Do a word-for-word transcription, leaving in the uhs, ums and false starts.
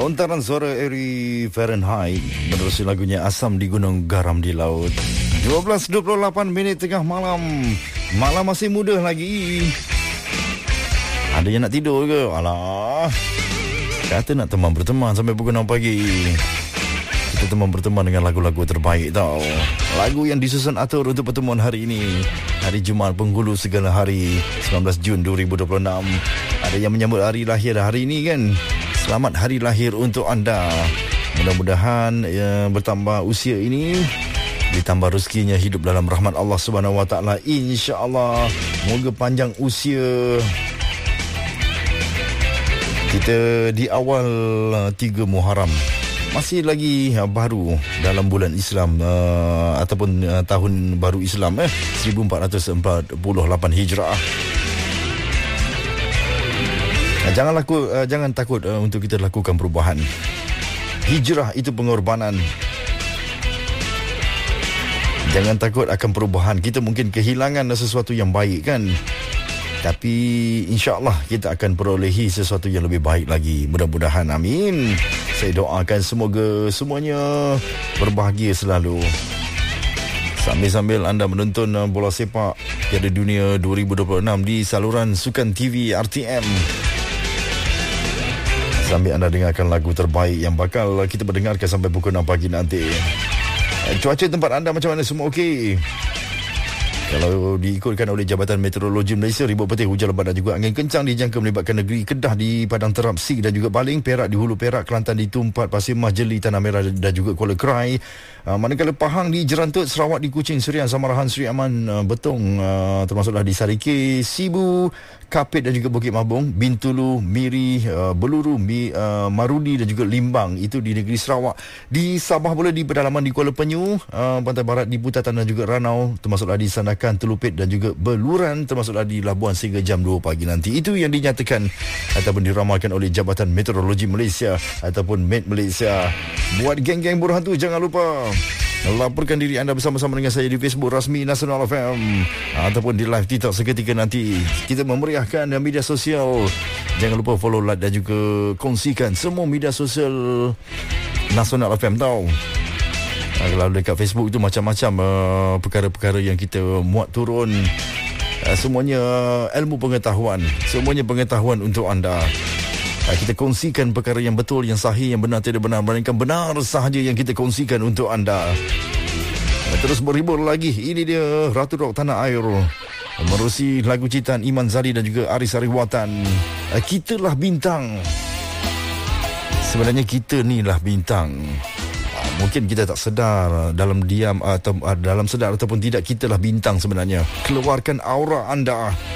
Lontaran suara Eri Fahrenheit menerusi lagunya Asam di Gunung Garam di Laut. dua belas dua puluh lapan minit tengah malam. Malam masih muda lagi. Ada yang nak tidur ke? Alah, kata nak teman berteman sampai pukul enam pagi. Kita teman berteman dengan lagu-lagu terbaik tau. Lagu yang disusun atur untuk pertemuan hari ini, hari Jumaat penghulu segala hari, sembilan belas Jun dua ribu dua puluh enam. Ada yang menyambut hari lahir hari ini kan? Selamat hari lahir untuk anda. Mudah-mudahan ya, bertambah usia ini, ditambah rezekinya, hidup dalam rahmat Allah Subhanahu Wa Taala, insya-Allah. Moga panjang usia. Kita di awal uh, tiga Muharram. Masih lagi uh, baru dalam bulan Islam uh, ataupun uh, tahun baru Islam eh seribu empat ratus empat puluh lapan Hijrah. Uh, jangan laku, uh, jangan takut uh, untuk kita lakukan perubahan. Hijrah itu pengorbanan. Jangan takut akan perubahan. Kita mungkin kehilangan sesuatu yang baik kan, tapi insya-Allah kita akan perolehi sesuatu yang lebih baik lagi. Mudah-mudahan, amin. Saya doakan semoga semuanya berbahagia selalu. Sambil-sambil anda menonton bola sepak Piala Dunia dua ribu dua puluh enam di saluran Sukan T V R T M. Sambil anda dengarkan lagu terbaik yang bakal kita mendengarkan sampai pukul enam pagi nanti. Cuaca tempat anda macam mana, semua okey? Kalau diikutkan oleh Jabatan Meteorologi Malaysia, ribut petir, hujan lebat dan juga angin kencang dijangka melibatkan negeri Kedah di Padang Terap, Sik dan juga Baling, Perak di Hulu Perak, Kelantan di Tumpat, Pasir Mas, Jeli, Tanah Merah dan juga Kuala Krai. Uh, manakala Pahang di Jerantut, Sarawak di Kuching, Serian, Samarahan, Seri Aman, uh, Betong, uh, termasuklah di Sarike, Sibu, Kapit dan juga Bukit Mabung, Bintulu, Miri, uh, Beluru, Mi, uh, Marudi dan juga Limbang, itu di negeri Sarawak. Di Sabah pula di pedalaman di Kuala Penyu, uh, Pantai Barat di Putatan dan juga Ranau, termasuklah di Sandakan, Telupit dan juga Beluran, termasuklah di Labuan sehingga jam dua pagi nanti. Itu yang dinyatakan ataupun diramalkan oleh Jabatan Meteorologi Malaysia ataupun Met Malaysia. Buat geng-geng buruh hantu, jangan lupa laporkan diri anda bersama-sama dengan saya di Facebook rasmi Nasional F M ataupun di live TikTok seketika nanti. Kita memeriahkan media sosial. Jangan lupa follow, like dan juga kongsikan semua media sosial Nasional F M tau. Kalau dekat Facebook itu macam-macam uh, perkara-perkara yang kita muat turun. Uh, semuanya ilmu pengetahuan, semuanya pengetahuan untuk anda. Uh, kita kongsikan perkara yang betul, yang sahih, yang benar, tidak benar, melainkan benar sahaja yang kita kongsikan untuk anda. Uh, terus berhibur lagi. Ini dia Ratu Rock Tanah Air menerusi lagu ciptaan Iman Zari dan juga Aris Ariwatan. Uh, Kitalah bintang. Sebenarnya kita ni lah bintang. Mungkin kita tak sedar, dalam diam atau dalam sedar ataupun tidak, kita lah bintang sebenarnya. Keluarkan aura anda.